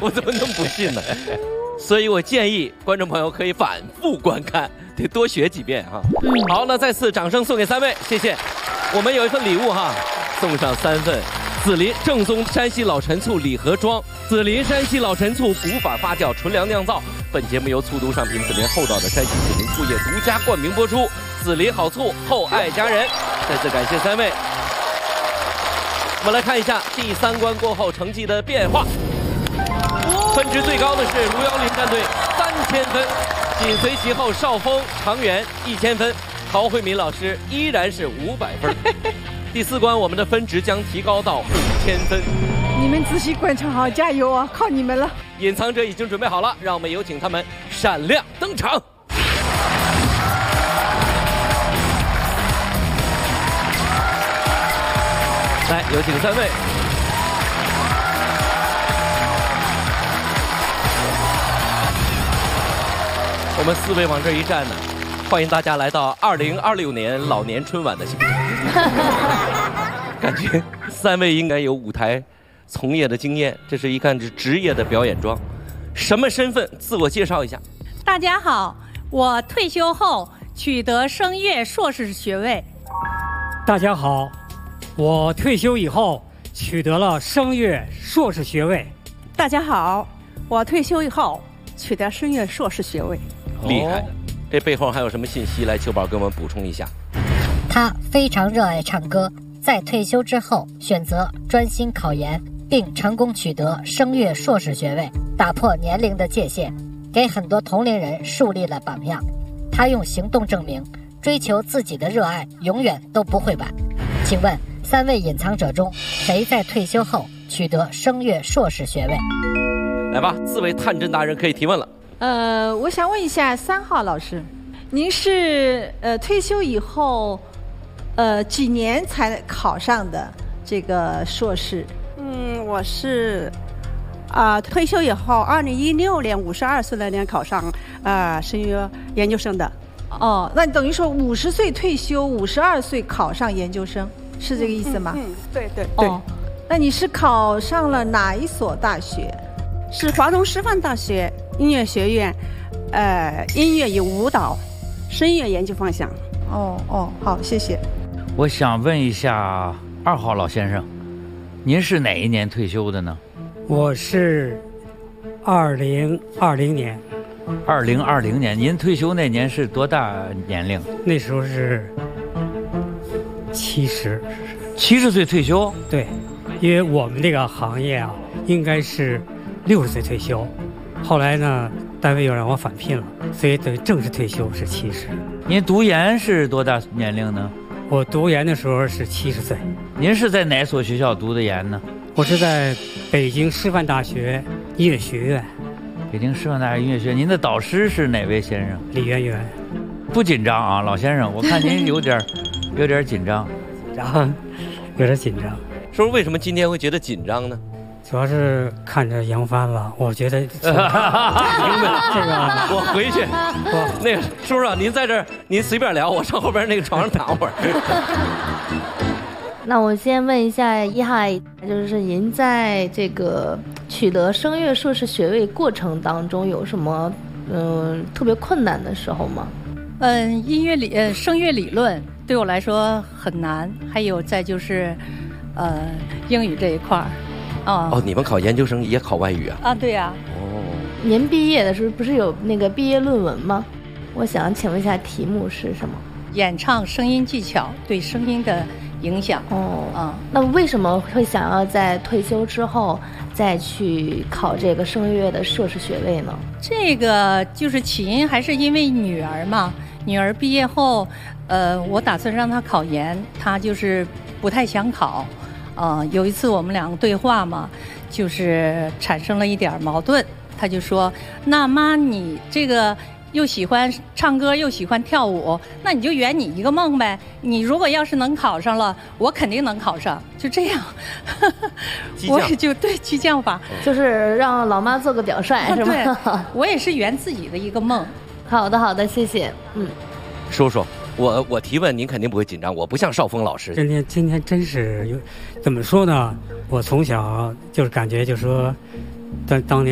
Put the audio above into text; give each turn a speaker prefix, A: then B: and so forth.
A: 我怎么能不信呢？所以我建议观众朋友可以反复观看，得多学几遍哈。好，那再次掌声送给3位，谢谢。我们有一份礼物哈，送上3份紫林正宗山西老陈醋礼盒装，紫林山西老陈醋古法发酵纯粮酿造。本节目由醋都商品紫林厚道的山西紫林醋业独家冠名播出。紫林好醋，厚爱家人。再次感谢3位。我们来看一下第3关过后成绩的变化。分值最高的是卢瑶林战队3000分，紧随其后邵峰、常远1000分，陶慧敏老师依然是500分。第4关我们的分值将提高到5000分。
B: 你们仔细观察好，加油啊！靠你们了。
A: 隐藏者已经准备好了，让我们有请他们闪亮登场。来，有请3位。我们4位往这一站呢，欢迎大家来到2026年老年春晚的现场。感觉3位应该有舞台从业的经验，这是一看是职业的表演装。什么身份？自我介绍一下。
C: 大家好，我退休后取得声乐硕士学位。
D: 大家好，我退休以后取得了声乐硕士学位。
B: 大家好，我退休以后取得声乐硕士学位。
A: 厉害！这背后还有什么信息？来，秋宝给我们补充一下。
E: 他非常热爱唱歌，在退休之后选择专心考研，并成功取得声乐硕士学位，打破年龄的界限，给很多同龄人树立了榜样。他用行动证明，追求自己的热爱永远都不会晚。请问3位隐藏者中，谁在退休后取得声乐硕士学位？
A: 来吧，4位探针达人可以提问了。
B: 我想问一下3号老师，您是退休以后几年才考上的这个硕士？
F: 我是退休以后2016年52岁那年考上声乐研究生的。
B: 哦，那你等于说50岁退休，52岁考上研究生，是这个意思吗？
F: 对。
B: 哦，那你是考上了哪一所大学？
F: 是华东师范大学音乐学院，音乐与舞蹈声乐研究方向。
B: 哦，好，谢谢。
G: 我想问一下2号老先生，您是哪一年退休的呢？
D: 我是2020年。
G: 2020年，您退休那年是多大年龄？
D: 那时候是
G: 70岁退休？
D: 对，因为我们这个行业啊，应该是60岁退休。后来呢，单位又让我返聘了，所以等正式退休是70。
G: 您读研是多大年龄呢？
D: 我读研的时候是70岁。
G: 您是在哪所学校读的研呢？
D: 我是在北京师范大学音乐学院。
G: 北京师范大学音乐学院，您的导师是哪位先生？
D: 李媛媛。
G: 不紧张啊，老先生，我看您有点紧张。
D: 有点紧张。
A: 说为什么今天会觉得紧张呢？
D: 主要是看着杨帆了，我觉得这个
A: 我回去，那个叔叔您在这儿，您随便聊，我上后边那个床上躺会儿。
H: 那我先问一下1号，就是您在这个取得声乐硕士学位过程当中有什么特别困难的时候吗？
C: 声乐理论对我来说很难，还有再就是英语这一块儿。
A: 哦，你们考研究生也考外语啊？
C: 对呀。
H: 您毕业的时候不是有那个毕业论文吗？我想请问一下题目是什么？
C: 演唱声音技巧对声音的影响。
H: 那为什么会想要在退休之后再去考这个声乐的硕士学位呢？
C: 这个就是起因还是因为女儿嘛。女儿毕业后，我打算让她考研，她就是不太想考。有一次我们两个对话嘛，就是产生了一点矛盾。她就说：“那妈，你这个又喜欢唱歌又喜欢跳舞，那你就圆你一个梦呗。你如果要是能考上了，我肯定能考上。”就这样，我也就对激将法，
H: 就是让老妈做个表率，是吗？
C: 对，我也是圆自己的一个梦。
H: 好的，谢谢。
A: 叔叔，我提问您肯定不会紧张，我不像邵峰老师。
D: 今天真是怎么说呢？我从小就是感觉就是说，当年。